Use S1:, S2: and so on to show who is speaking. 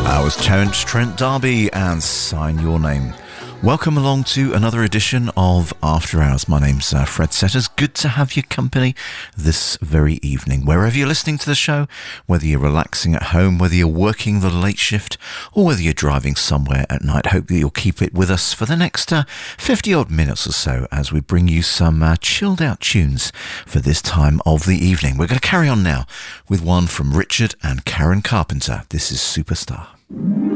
S1: Was Trent D'Arby and Sign Your Name. Welcome along to another edition of After Hours. My name's Fred Setters. Good to have your company this very evening. Wherever you're listening to the show, whether you're relaxing at home, whether you're working the late shift, or whether you're driving somewhere at night, hope that you'll keep it with us for the next 50-odd minutes or so as we bring you some chilled-out tunes for this time of the evening. We're going to carry on now with one from Richard and Karen Carpenter. This is Superstar.